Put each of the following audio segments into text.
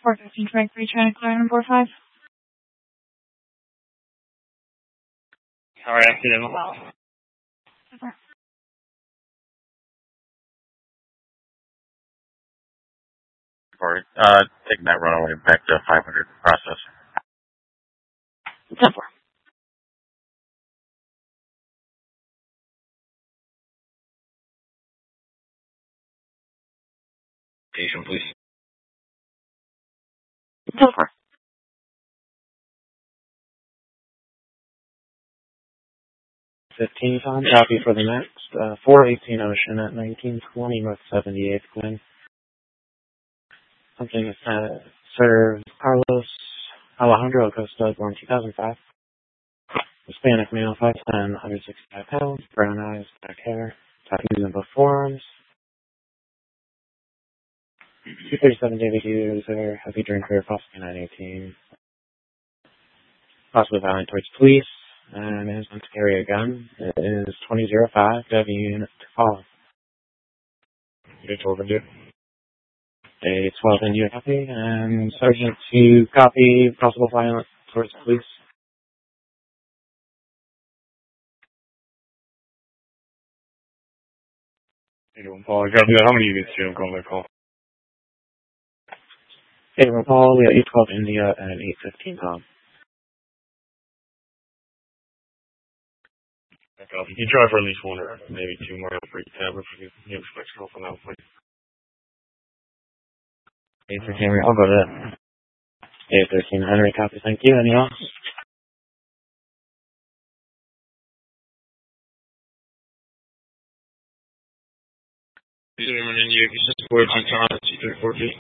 415 Frank 3, trying to clear on board 5. Sorry, accident. Well. Super. Sorry. Taking that runaway back to 500 process. 10-4. Station, please. 10-4. 15 Tom, copy for the next. 418 Ocean at 1920 North 78th Glen. Something Sir Carlos Alejandro Acosta, born 2005. Hispanic male, 5'10", 165 pounds, brown eyes, black hair, tattoos on both forearms. 237 JVQ user, heavy drinker, possibly 918. Possibly violent towards police, and is meant to carry a gun. It is 2005, Dev unit to call. You're 12 and due. A 12 and you copy, and Sergeant to copy, possible violence towards police. Paul, I got how many units do you have going that call? Hey, Paul, we got E12 India and 815 Tom. You drive for at least one or maybe two more for each tab if you have flexible from that point. 813, I'll go to 813 Henry, copy, thank you. Anything else? These are in India, you just scored on Toronto, 234 feet.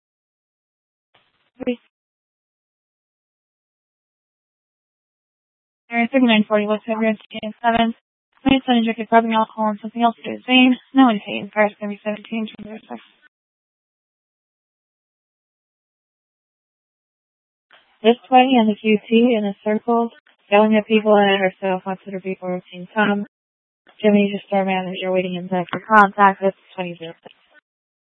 Area 3940, West February 7th. Minutes uninjected rubbing alcohol and something else to his vein. No indicating prior to 17 from their sex. This way in the QT in a circle, yelling at people and at herself on Twitter before routine Tom. Jimmy, just our manager waiting in back for contact. That's 2006.